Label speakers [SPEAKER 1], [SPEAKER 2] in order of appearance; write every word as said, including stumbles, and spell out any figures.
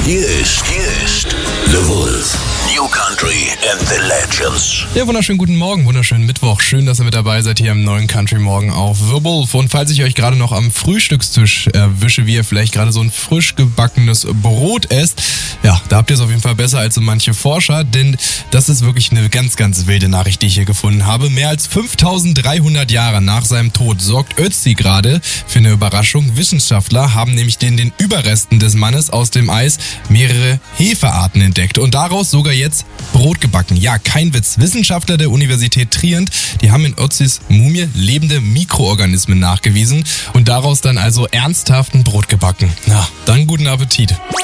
[SPEAKER 1] Hier ist, hier ist The Wolf. New Country and the Legends.
[SPEAKER 2] Ja, wunderschönen guten Morgen, wunderschönen Mittwoch. Schön, dass ihr mit dabei seid hier im neuen Country Morgen auf The Wolf. Und falls ich euch gerade noch am Frühstückstisch erwische, wie ihr vielleicht gerade so ein frisch gebackenes Brot esst, ja, da habt ihr es auf jeden Fall besser als so manche Forscher, denn das ist wirklich eine ganz, ganz wilde Nachricht, die ich hier gefunden habe. Mehr als fünftausenddreihundert Jahre nach seinem Tod sorgt Ötzi gerade für eine Überraschung. Wissenschaftler haben nämlich den, den Überresten des Mannes aus dem Eis mehrere Hefearten entdeckt und daraus sogar jetzt Brot gebacken. Ja, kein Witz. Wissenschaftler der Universität Trient, die haben in Ötzis Mumie lebende Mikroorganismen nachgewiesen und daraus dann also ernsthaften Brot gebacken. Na, dann guten Appetit.